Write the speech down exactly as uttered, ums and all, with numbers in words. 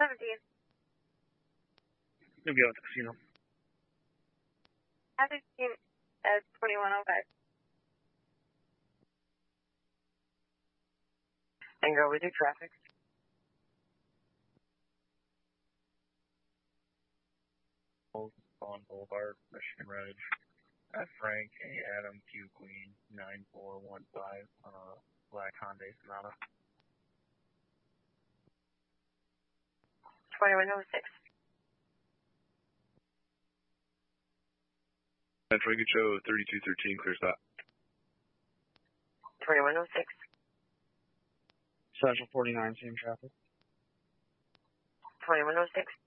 seventeen. You'll be out at the casino. At sixteen at twenty-one oh five. Tango, we do traffic. On Boulevard, Michigan Ridge. At Frank A. Adam Q Queen nine four one five on a black Hyundai Sonata. twenty-one oh six. And Frankie Joe thirty-two thirteen, clear stop. twenty-one oh six. Central forty-nine, same traffic. twenty-one oh six.